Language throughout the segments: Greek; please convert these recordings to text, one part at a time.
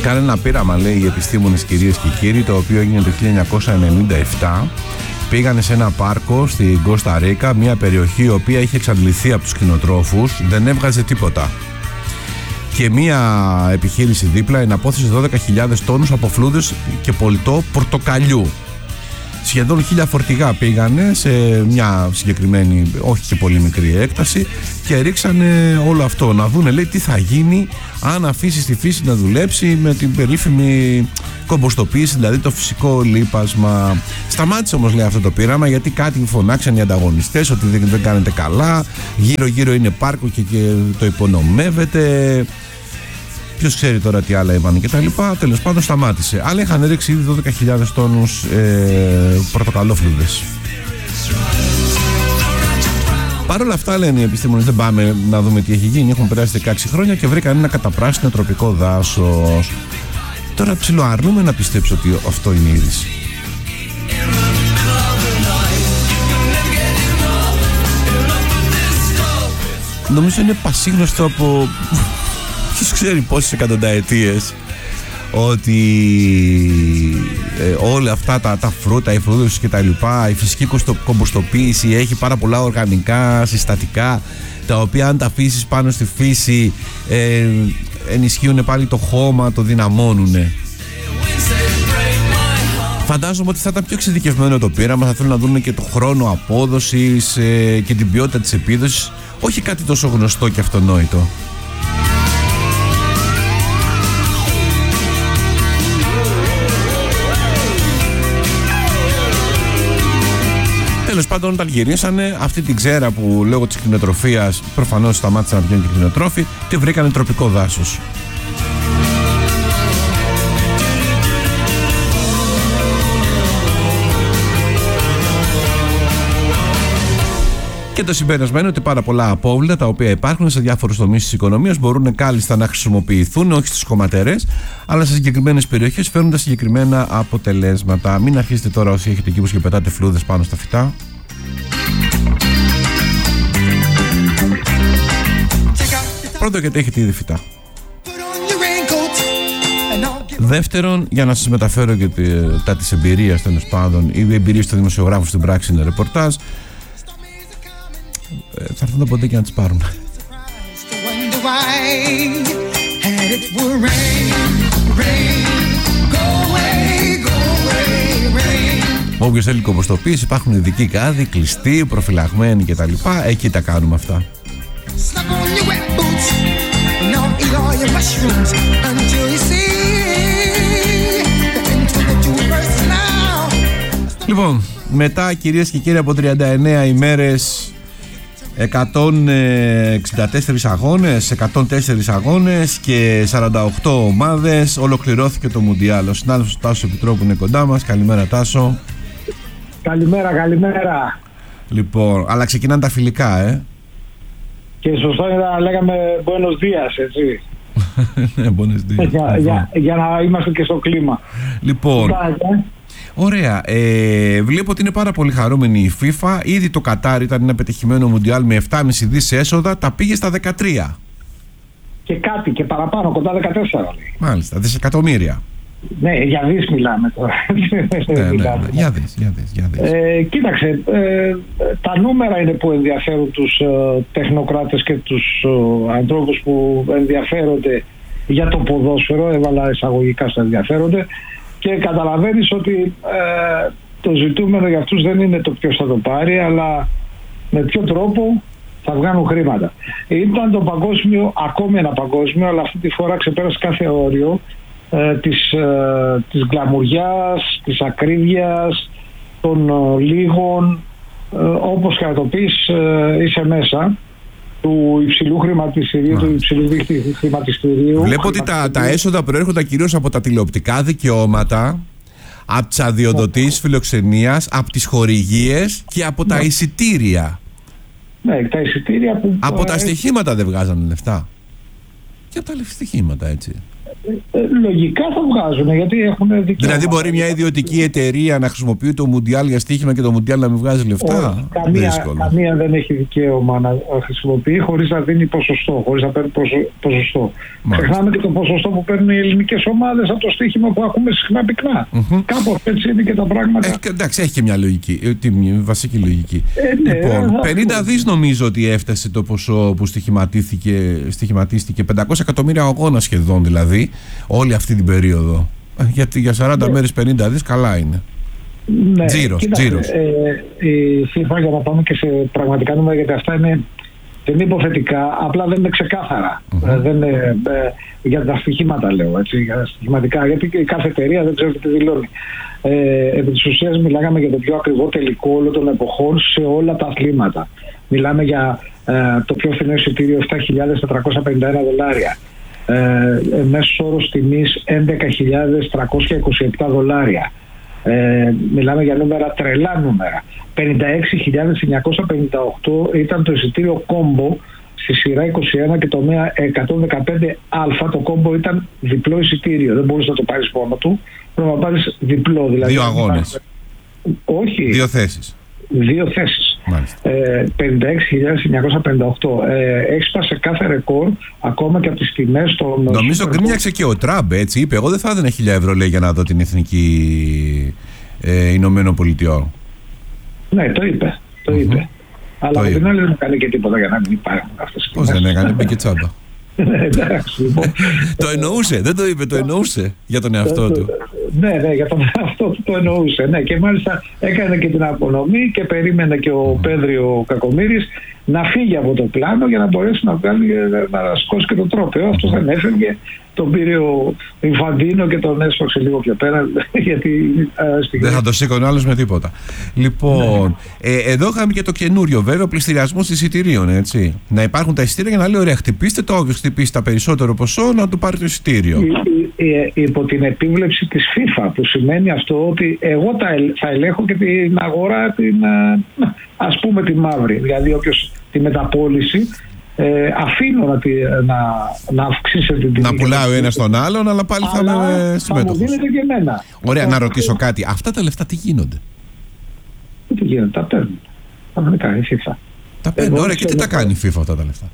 Κάνε ένα πείραμα, λέει, οι επιστήμονες, κυρίες και κύριοι, το οποίο έγινε το 1997. Πήγανε σε ένα πάρκο στην Κώστα Ρίκα, μια περιοχή η οποία είχε εξαντληθεί από τους κτηνοτρόφους, δεν έβγαζε τίποτα. Και μια επιχείρηση δίπλα εναπόθεσε 12.000 τόνους από φλούδες και πολτό πορτοκαλιού. Σχεδόν 1.000 φορτηγά πήγανε σε μια συγκεκριμένη, όχι και πολύ μικρή έκταση, και ρίξανε όλο αυτό. Να δούνε, λέει, τι θα γίνει αν αφήσει τη φύση να δουλέψει με την περίφημη κομποστοποίηση, δηλαδή το φυσικό λίπασμα. Σταμάτησε όμως, λέει, αυτό το πείραμα, γιατί κάτι φωνάξαν οι ανταγωνιστές ότι δεν κάνετε καλά. Γύρω-γύρω είναι πάρκο και το υπονομεύεται. Ποιος ξέρει τώρα τι άλλα είπαν και τα λοιπά. Τέλος πάντων σταμάτησε. Αλλά είχαν ρίξει ήδη 12.000 τόνους πορτοκαλόφλουδες. Παρ' όλα αυτά, λένε οι επιστήμονες, δεν πάμε να δούμε τι έχει γίνει. Έχουν περάσει 16 χρόνια και βρήκαν ένα καταπράσινο τροπικό δάσος. Τώρα ψιλοαρνούμε να πιστέψω ότι αυτό είναι η είδηση. Νομίζω είναι πασίγνωστο από ποιος ξέρει πόσες εκατονταετίες ότι όλα αυτά τα φρούτα, οι φρούτες και τα λοιπά, η φυσική κομποστοποίηση έχει πάρα πολλά οργανικά συστατικά, τα οποία αν τα αφήσεις πάνω στη φύση ενισχύουν πάλι το χώμα, το δυναμώνουν. Φαντάζομαι ότι θα ήταν πιο εξειδικευμένο το πείραμα, θα θέλουν να δουν και το χρόνο απόδοσης και την ποιότητα της επίδοσης, όχι κάτι τόσο γνωστό και αυτονόητο. Τέλος πάντων, όταν γυρίσανε αυτή την ξέρα που λόγω της κτηνοτροφίας προφανώς σταμάτησαν να πηγαίνουν και κτηνοτρόφοι, τη βρήκανε τροπικό δάσος. Και το συμπέρασμα είναι ότι πάρα πολλά απόβλητα τα οποία υπάρχουν σε διάφορους τομείς της οικονομίας μπορούν κάλλιστα να χρησιμοποιηθούν, όχι στις χωματερές, αλλά σε συγκεκριμένες περιοχές, φέρνοντας συγκεκριμένα αποτελέσματα. Μην αρχίσετε τώρα όσοι έχετε κήπους και πετάτε φλούδες πάνω στα φυτά. Πρώτον, γιατί έχετε ήδη φυτά. Δεύτερον, για να σας μεταφέρω και τα της εμπειρίας, τέλος πάντων, οι εμπειρίες των δημοσιογράφων στην πράξη είναι ρεπορτάζ. Θα έρθουν τα ποντίκια να τις πάρουν. Όποιος θέλει κομποστοποίηση, υπάρχουν ειδικοί κάδοι, κλειστοί, προφυλαγμένοι κτλ. Εκεί τα κάνουμε αυτά. Λοιπόν, μετά, κυρίες και κύριοι, από 39 ημέρες, 164 αγώνες, 104 αγώνες και 48 ομάδες, ολοκληρώθηκε το Μουντιάλ. Ο συνάδελφος Τάσος Επιτρόπου είναι κοντά μας. Καλημέρα, Τάσο. Καλημέρα, καλημέρα. Λοιπόν, αλλά ξεκινάνε τα φιλικά, Και σωστό είναι να λέγαμε Buenos Dias, έτσι. Ναι, Buenos Dias. Για να είμαστε και στο κλίμα. Λοιπόν, ωραία. Βλέπω ότι είναι πάρα πολύ χαρούμενη η FIFA. Ήδη το Κατάρ ήταν ένα πετυχημένο Μουντιάλ με 7,5 δις έσοδα. Τα πήγε στα 13. Και κάτι και παραπάνω, κοντά 14. Μάλιστα, δισεκατομμύρια. Ναι, για δις μιλάμε τώρα. Ναι. Για δεις. Κοίταξε, τα νούμερα είναι που ενδιαφέρουν τους τεχνοκράτες και τους ανθρώπους που ενδιαφέρονται για το ποδόσφαιρο. Έβαλα εισαγωγικά στα ενδιαφέρονται. Και καταλαβαίνεις ότι το ζητούμενο για αυτούς δεν είναι το ποιος θα το πάρει, αλλά με ποιο τρόπο θα βγάλουν χρήματα. Ήταν το παγκόσμιο, ακόμη ένα παγκόσμιο, αλλά αυτή τη φορά ξεπέρασε κάθε όριο της γκλαμουριάς, της ακρίβειας, των λίγων, όπως και να το πεις, είσαι μέσα του υψηλού χρηματιστηρίου, του υψηλού χρηματιστηρίου. Βλέπω ότι τα έσοδα προέρχονταν κυρίως από τα τηλεοπτικά δικαιώματα, από τις αδειοδοτήσεις φιλοξενίας, από τις χορηγίες και από τα εισιτήρια. Ναι, τα εισιτήρια που... Από τα στοιχήματα δεν βγάζανε λεφτά. Για τα στοιχήματα, έτσι. Λογικά θα βγάζουν, γιατί έχουν δικαίωμα. Δηλαδή, μπορεί μια ιδιωτική εταιρεία να χρησιμοποιεί το Μουντιάλ για στοίχημα και το Μουντιάλ να μην βγάζει λεφτά? Καμία δεν έχει δικαίωμα να χρησιμοποιεί χωρίς να δίνει ποσοστό, χωρίς να παίρνει ποσοστό. Ξεχνάμε και το ποσοστό που παίρνουν οι ελληνικές ομάδες από το στοίχημα που ακούμε συχνά πυκνά. Κάπως έτσι είναι και τα πράγματα. Εντάξει, έχει και μια λογική, μια βασική λογική. Λοιπόν, 50 δις νομίζω ότι έφτασε το ποσό που στοιχηματίστηκε. 500 εκατομμύρια αγώνα σχεδόν δηλαδή, όλη αυτή την περίοδο. Γιατί για 40 μέρες 50 δις καλά είναι. Ναι, τζίρος. Η FIFA, για να πάμε και σε πραγματικά νούμερα, γιατί αυτά δεν είναι υποθετικά, απλά δεν είναι ξεκάθαρα. Δεν είναι, για τα στοιχήματα λέω, έτσι, για τα στοιχηματικά, γιατί η κάθε εταιρεία δεν ξέρω τι δηλώνει. Επί της ουσίας μιλάγαμε για το πιο ακριβό τελικό όλων των εποχών σε όλα τα αθλήματα. Μιλάμε για το πιο φθηνό εισιτήριο $7.451. Μέσος όρος τιμής $11.327. Μιλάμε για νούμερα, τρελά νούμερα. 56.958 ήταν το εισιτήριο κόμπο στη σειρά 21 και το 115α το κόμπο ήταν διπλό εισιτήριο. Δεν μπορείς να το πάρεις μόνο του, πρέπει να πάρεις διπλό. Δηλαδή, 2 αγώνες. Όχι. 2 θέσεις. 2 θέσεις. 56.958. Έσπασε κάθε ρεκόρ, ακόμα και από τις τιμές των. Νομίζω γκρίνιαξε και ο Τραμπ, έτσι. Είπε: εγώ δεν θα έδινα 1.000 ευρώ, λέει, για να δω την εθνική Ηνωμένων Πολιτειών. Ναι, το είπε. Αλλά από την άλλη δεν έκανε και τίποτα για να μην υπάρχουν αυτές τις τιμές. Πώς δεν έκανε, είπε και τσάμπα. Εντάξει, λοιπόν. Το εννοούσε, δεν το είπε, το εννοούσε για τον εαυτό του. Ναι, για τον εαυτό του το εννοούσε. Ναι. Και μάλιστα έκανε και την απονομή και περίμενε και ο Πέδριο Κακομοίρης να φύγει από το πλάνο για να μπορέσει να σηκώσει και το τρόπαιο. Αυτός δεν έφευγε. Τον πήρε ο Ινφαντίνο και τον έσφαξε λίγο πιο πέρα. Γιατί δεν θα το σήκωνε άλλος με τίποτα. Λοιπόν, εδώ είχαμε και το καινούριο βέβαια, πληστηριασμό εισιτηρίων, έτσι. Να υπάρχουν τα εισιτήρια για να λέει: ωραία, χτυπήστε το, όποιος χτυπήσει τα περισσότερο ποσό να του πάρει το εισιτήριο. Υπό την επίβλεψη της FIFA, που σημαίνει αυτό ότι εγώ θα ελέγχω και την αγορά, ας πούμε τη μαύρη. Δηλαδή, όποιος τη μεταπώληση. Αφήνω να αυξήσει την τιμή. Να πουλάει ο ένας τον άλλον, αλλά πάλι θα είμαι συμμέτοχος. Θα μου δίνεται και εμένα. Ωραία, να ρωτήσω κάτι. Αυτά τα λεφτά τι γίνονται? Τι γίνονται, τα παίρνουν. Τα κάνει η FIFA. Τα παίρνουν, ωραία, και τι τα κάνει η FIFA αυτά τα λεφτά?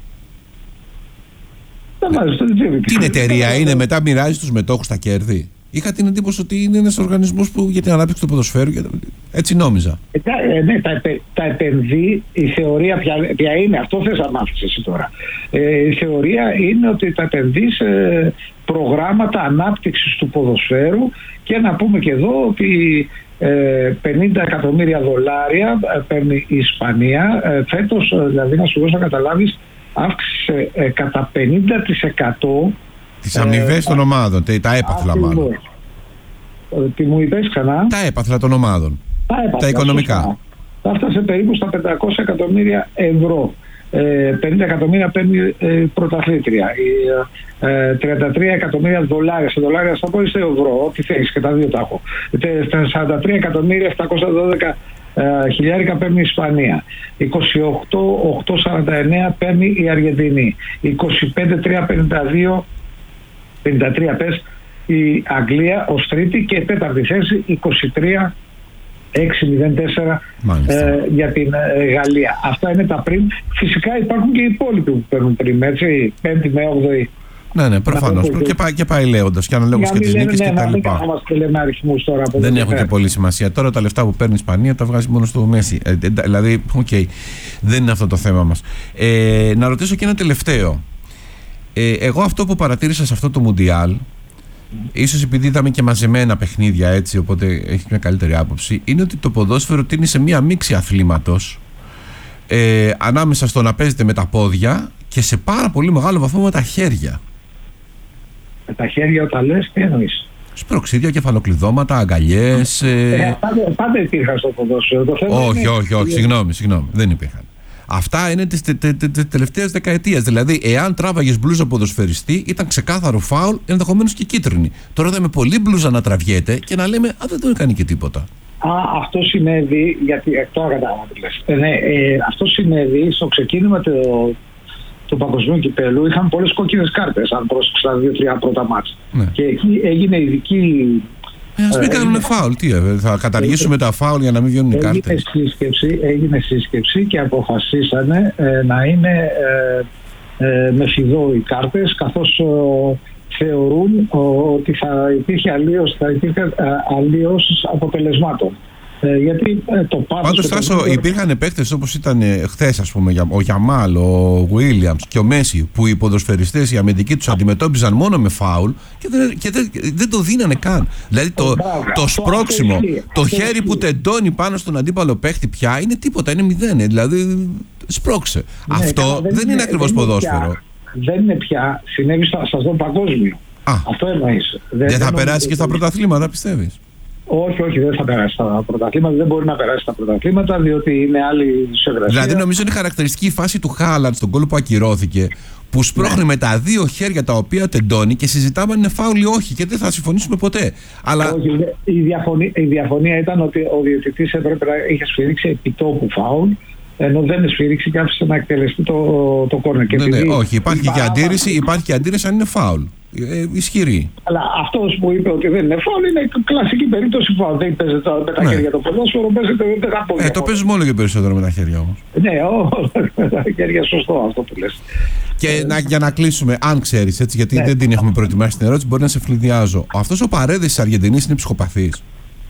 Την εταιρεία είναι, μετά μοιράζει τους μετόχους τα κέρδη? Είχα την εντύπωση ότι είναι ένας οργανισμός που για την ανάπτυξη του ποδοσφαίρου, έτσι νόμιζα. Ναι, τα επενδύει. Η θεωρία ποια είναι, αυτό θες να μάθεις εσύ τώρα. Η θεωρία είναι ότι τα επενδύει σε προγράμματα ανάπτυξης του ποδοσφαίρου, και να πούμε και εδώ ότι $50 εκατομμύρια παίρνει η Ισπανία. Φέτος, δηλαδή να σου δώσω να καταλάβεις, αύξησε κατά 50% τις αμοιβές των ομάδων, τα έπαθλα μάλλον. Τι μου είπες ξανά? Τα έπαθλα των ομάδων. Τα οικονομικά. Φτάσε περίπου στα 500 εκατομμύρια ευρώ. 50 εκατομμύρια παίρνει πρωταθλήτρια. 33 εκατομμύρια δολάρια. Σε δολάρια θα πω, σε ευρώ, ό,τι θέλεις, και τα δύο τα έχω. 43 εκατομμύρια 712 χιλιάρικα παίρνει η Ισπανία. 28.849 παίρνει η Αργεντινή. 25.352 53 πες η Αγγλία ως τρίτη, και τέταρτη θέση 23.604 για την Γαλλία. Αυτά είναι τα πριν. Φυσικά υπάρχουν και οι υπόλοιποι που παίρνουν πριν, έτσι, 5η με 8η. Ναι, προφανώς. Και πάει λέγοντας και αναλόγως και τις νίκες και τα λοιπά. Δεν έχουν και πολύ σημασία. Τώρα τα λεφτά που παίρνει η Ισπανία τα βγάζει μόνο στο Μέση. Δηλαδή, δεν είναι αυτό το θέμα μας. Να ρωτήσω και ένα τελευταίο. Εγώ αυτό που παρατήρησα σε αυτό το Μουντιάλ, ίσως επειδή είδαμε και μαζεμένα παιχνίδια, έτσι, οπότε έχει μια καλύτερη άποψη, είναι ότι το ποδόσφαιρο τίνει σε μια μίξη αθλήματος, ανάμεσα στο να παίζεται με τα πόδια και σε πάρα πολύ μεγάλο βαθμό με τα χέρια. Με τα χέρια όταν λες, τι εννοείς? Σπροξίδια, κεφαλοκλειδώματα, αγκαλιές. Πάντα υπήρχαν στο ποδόσφαιρο. Όχι, συγγνώμη, δεν υπήρχαν. Αυτά είναι τις τελευταίες δεκαετίες. Δηλαδή, εάν τράβαγες μπλούζα ποδοσφαιριστή, ήταν ξεκάθαρο φάουλ, ενδεχομένως και κίτρινη. Τώρα είδαμε πολύ μπλούζα να τραβιέται και να λέμε: δεν το έκανε και τίποτα. Αυτό συνέβη, γιατί τώρα κατάλαβα τι λες. Αυτό συνέβη στο ξεκίνημα του παγκοσμίου κυπέλου είχαν πολλές κόκκινες κάρτες, αν πρόσεξα τα 2-3 πρώτα μάτς. Ναι. Και εκεί έγινε ειδική. Ας μην κάνουν φάουλ, θα καταργήσουμε τα φάουλ για να μην βγαίνουν οι κάρτες. Έγινε σύσκεψη και αποφασίσανε να είναι με φιδό οι κάρτες, καθώς θεωρούν ότι θα υπήρχε αλλίωση αποτελεσμάτων. Γιατί πάντως, Τάσο, υπήρχαν παίκτες όπως ήταν χθες, ας πούμε, ο Γιαμάλ, ο Γουίλιαμς και ο Μέση, που οι ποδοσφαιριστές, οι αμυντικοί τους αντιμετώπιζαν μόνο με φάουλ και δεν το δίνανε καν. Δηλαδή το σπρώξιμο, το χέρι που τεντώνει πάνω στον αντίπαλο παίκτη πια είναι τίποτα, είναι 0. Δηλαδή σπρώξε. Αυτό δεν είναι ακριβώς ποδόσφαιρο. Δεν είναι πια, συνέβη στο παγκόσμιο. Αυτό εννοείς. Δεν θα περάσει και στα πρωταθλήματα, πιστεύεις? Όχι, δεν θα περάσει στα πρωταθλήματα. Δεν μπορεί να περάσει στα πρωταθλήματα, διότι είναι άλλη ισογραφία. Δηλαδή, νομίζω είναι χαρακτηριστική η φάση του Χάλαντ στον γκολ που ακυρώθηκε, που σπρώχνει με τα δύο χέρια τα οποία τεντώνει και συζητάμε αν είναι φάουλ ή όχι, και δεν θα συμφωνήσουμε ποτέ. Αλλά... Όχι, η διαφωνία ήταν ότι ο διαιτητής έπρεπε να είχε σφυρίξει επιτόπου φάουλ, ενώ δεν σφυρίξει και άφησε να εκτελεστεί το κόρνερ. Όχι, υπάρχει και αντίρρηση αν είναι φάουλ. Ισχυρή. Αλλά αυτός που είπε ότι δεν είναι φάουλ είναι κλασική περίπτωση φάουλ. Δεν παίζεται με τα χέρια το ποδόσφαιρο, παίζεται με τα πόδια. Το παίζουμε όλο και περισσότερο με τα χέρια όμως. Ναι, με τα χέρια, σωστό αυτό που λες. Και για να κλείσουμε, αν ξέρεις, έτσι, γιατί δεν την έχουμε προετοιμάσει την ερώτηση, μπορεί να σε φλιδιάζω. Αυτός ο Παρέδες της Αργεντινής είναι ψυχοπαθής?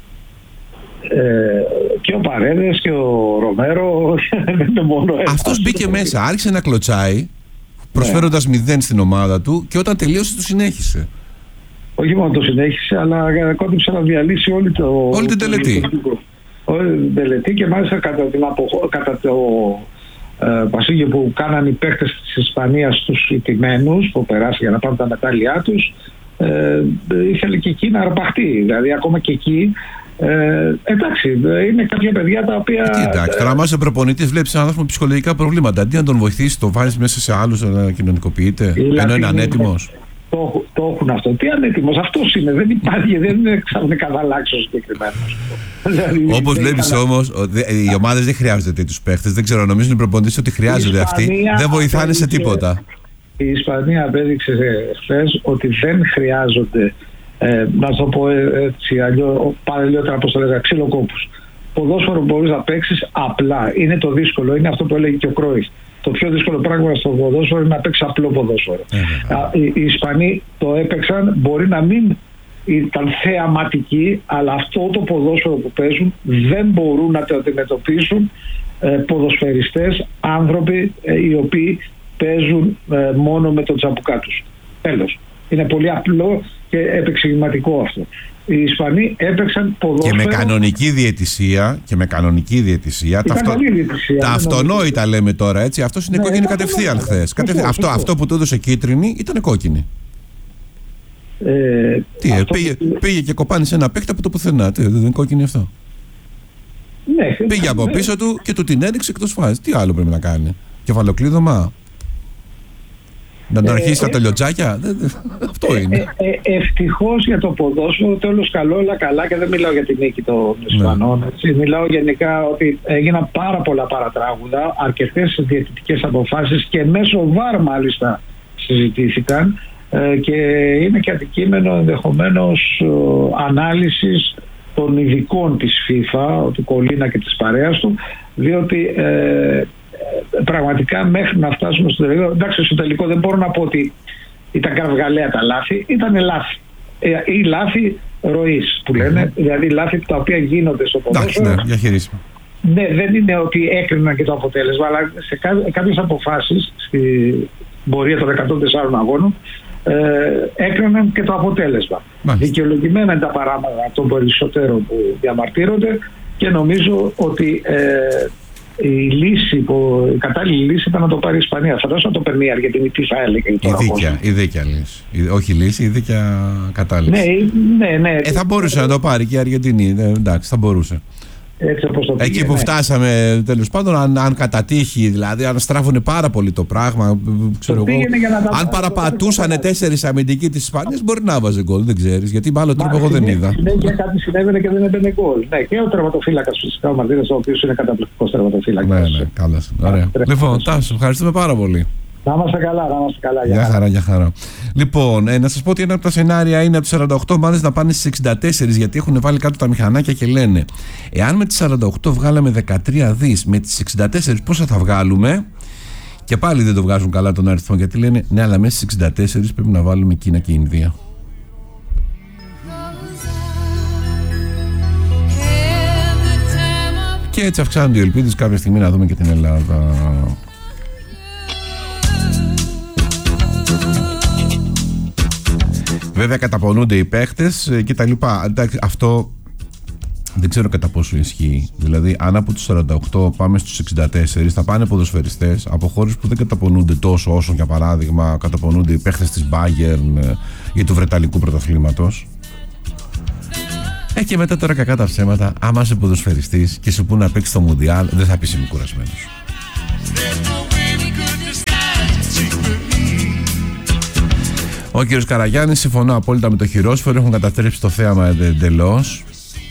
Και ο Παρέδες και ο Ρομέρο δεν είναι μόνο ένα. Αυτός μπήκε μέσα, άρχισε να κλωτσάει, προσφέροντας 0 στην ομάδα του, και όταν τελείωσε το συνέχισε. Όχι μόνο το συνέχισε, αλλά κόντυψε να διαλύσει όλη την τελετή. Όλη την τελετή, και μάλιστα κατά το πασίγιο που κάνανε οι παίκτες της Ισπανίας στους ηττημένους που περάσει για να πάρουν τα μετάλλια τους, ήθελε και εκεί να αρπαχτεί. Δηλαδή ακόμα και εκεί. Εντάξει, είναι κάποια παιδιά τα οποία. Εντάξει, τώρα, άμα είσαι προπονητής, βλέπεις έναν άνθρωπο με ψυχολογικά προβλήματα. Αντί να τον βοηθήσει, το βάζεις μέσα σε άλλους να κοινωνικοποιείται, ενώ είναι ανέτοιμος. Το έχουν αυτό. Τι ανέτοιμος, αυτός είναι. Δεν υπάρχει, δεν είναι ξαφνικά να αλλάξει ο συγκεκριμένος. Όπως βλέπεις όμως, οι ομάδες δεν χρειάζονται τέτοιους παίχτες. Δεν ξέρω, νομίζουν οι προπονητές ότι χρειάζονται αυτοί. Δεν βοηθάνε σε τίποτα. Η Ισπανία απέδειξε χθες ότι δεν χρειάζονται. Να το πω έτσι, παλαιότερα, όπως το λέγα, ξυλοκόπους. Ποδόσφαιρο μπορείς να παίξεις απλά. Είναι το δύσκολο, είναι αυτό που έλεγε και ο Κρόιφ. Το πιο δύσκολο πράγμα στο ποδόσφαιρο είναι να παίξεις απλό ποδόσφαιρο. Οι Ισπανοί το έπαιξαν, μπορεί να μην ήταν θεαματικοί, αλλά αυτό το ποδόσφαιρο που παίζουν δεν μπορούν να το αντιμετωπίσουν ποδοσφαιριστές, άνθρωποι οι οποίοι παίζουν μόνο με το τσαμπουκά τους. Τέλος. Είναι πολύ απλό και επεξηγηματικό αυτό. Οι Ισπανοί έπαιξαν ποδόσφαιρο. Και με κανονική διαιτησία. Τα αυτονόητα λέμε τώρα, έτσι. Αυτός είναι κόκκινη κατευθείαν χθες. Αυτό που του έδωσε κίτρινη ήταν κόκκινη. Πήγε και κοπάνισε ένα παίκτη από το πουθενά. Δεν είναι κόκκινη αυτό? Πήγε από πίσω του και του την έριξε εκτός φάσης. Τι άλλο πρέπει να κάνει? Κεφαλοκλείδωμα? Να τον αρχίσει τα τελειοτζάκια? Αυτό είναι. Ευτυχώς για το ποδόσφαιρο, τέλος καλό, όλα καλά, και δεν μιλάω για την νίκη των Ισπανών. Μιλάω γενικά ότι έγιναν πάρα πολλά παρατράγουδα, αρκετές διαιτητικές αποφάσεις και μέσω VAR μάλιστα συζητήθηκαν, και είναι και αντικείμενο ενδεχομένως ανάλυσης των ειδικών της FIFA, του Κολίνα και της παρέας του, διότι πραγματικά μέχρι να φτάσουμε στο τελικό, εντάξει, στο τελικό δεν μπορώ να πω ότι ήταν κραυγαλαία τα λάθη, ήταν λάθη ή λάθη ροής που λένε, δηλαδή λάθη τα οποία γίνονται στο ποδόσφαιρο. Ναι, δεν είναι ότι έκριναν και το αποτέλεσμα, αλλά σε κάποιες αποφάσεις στη πορεία των 104 αγώνων έκριναν και το αποτέλεσμα. Δικαιολογημένα είναι τα παράματα των περισσότερων που διαμαρτύρονται, και νομίζω ότι η κατάλληλη λύση ήταν να το πάρει η Ισπανία. Θα δώσω να το παίρνει η Αργεντινή, τι θα έλεγε. Η δίκαια λύση. Όχι λύση, η δίκαια κατάληξη. Ναι. Θα μπορούσε να το πάρει και η Αργεντινή. Εντάξει, θα μπορούσε. Έτσι, όπως το πήγε, εκεί που φτάσαμε, τέλος πάντων, αν κατατύχει, δηλαδή, αν στράφουνε πάρα πολύ το πράγμα, ξέρω εγώ, αν παραπατούσανε 4 αμυντικοί της Ισπανίας, μπορεί να βάζει γκολ, δεν ξέρεις, γιατί με άλλο τρόπο εγώ δεν είδα. Και κάτι συνέβαινε και δεν έμπαινε γκολ. Ναι, και ο τερματοφύλακας φυσικά, ο Μαρτίνες, ο οποίος είναι καταπληκτικός τερματοφύλακας. Ναι, καλώς. Ωραία. Λοιπόν, Τάσο, ευχαριστούμε πάρα πολύ. Να είμαστε καλά, να είμαστε καλά. Για χαρά, για χαρά. Λοιπόν, να σας πω ότι ένα από τα σενάρια είναι από τις 48 ομάδες να πάνε στις 64, γιατί έχουν βάλει κάτω τα μηχανάκια και λένε εάν με τις 48 βγάλαμε 13 δις, με τις 64 πόσα θα βγάλουμε? Και πάλι δεν το βγάζουν καλά τον αριθμό, γιατί λένε ναι, αλλά μέσα στις 64 πρέπει να βάλουμε Κίνα και Ινδία. Και έτσι αυξάνονται οι ελπίδες κάποια στιγμή να δούμε και την Ελλάδα. Βέβαια καταπονούνται οι παίχτες και τα λοιπά. Εντάξει, αυτό δεν ξέρω κατά πόσο ισχύει. Δηλαδή αν από τους 48 πάμε στους 64 θα πάνε ποδοσφαιριστές από χώρες που δεν καταπονούνται τόσο όσο για παράδειγμα καταπονούνται οι παίχτες της Bayern ή του Βρετανικού πρωταθλήματος. Και μετά τώρα κακά τα ψέματα, άμα είσαι ποδοσφαιριστής και σου πούνε να παίξεις στο Μουντιάλ, δεν θα πεις είμαι κουρασμένος. Ο κύριος Καραγιάννης, συμφωνώ απόλυτα με το χειρόσφαιρο, έχουν καταστρέψει το θέαμα εντελώς.